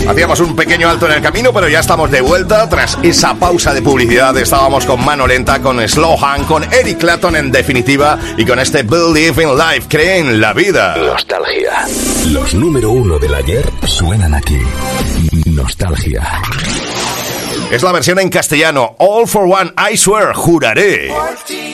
Hacíamos un pequeño alto en el camino, pero ya estamos de vuelta. Tras esa pausa de publicidad estábamos con Mano Lenta, con Slow Hand, con Eric Clapton en definitiva y con este Believe in Life, cree en la vida. Nostalgia. Los número 1 del ayer suenan aquí. Nostalgia. Es la versión en castellano. All for One, I Swear, juraré.